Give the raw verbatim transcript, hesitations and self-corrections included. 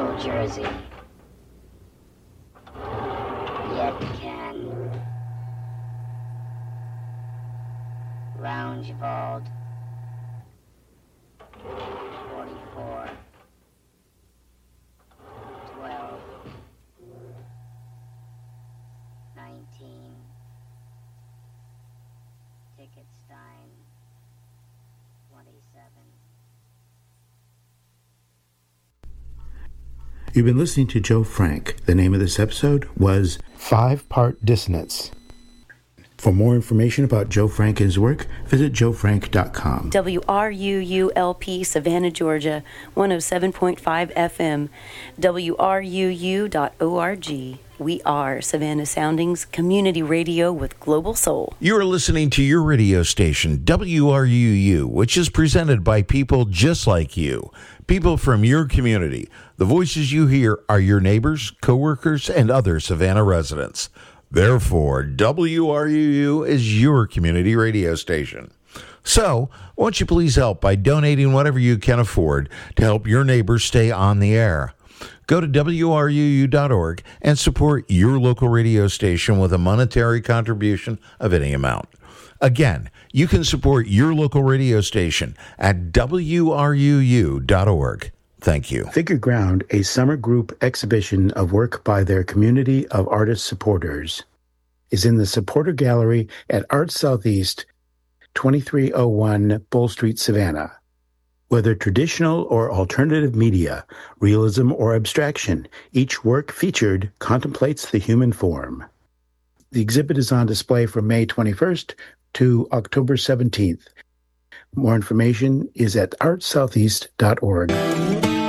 Central Jersey. Yetkin, Roundsvald, forty-four, twelve, nineteen, Ticketstein, twenty-seven. You've been listening to Joe Frank. The name of this episode was Five-Part Dissonance. For more information about Joe Frank and his work, visit joe frank dot com. W R U U L P, Savannah, Georgia, one oh seven point five F M, W R U U dot org. We are Savannah Soundings Community Radio with Global Soul. You are listening to your radio station, W R U U, which is presented by people just like you, people from your community. The voices you hear are your neighbors, coworkers, and other Savannah residents. Therefore, W R U U is your community radio station. So, won't you please help by donating whatever you can afford to help your neighbors stay on the air? Go to W R U U dot org and support your local radio station with a monetary contribution of any amount. Again, you can support your local radio station at W R U U dot org. Thank you. Figure Ground, a summer group exhibition of work by their community of artist supporters, is in the Supporter Gallery at Art Southeast, twenty-three oh one Bull Street, Savannah. Whether traditional or alternative media, realism or abstraction, each work featured contemplates the human form. The exhibit is on display from May twenty-first to October seventeenth. More information is at art southeast dot org.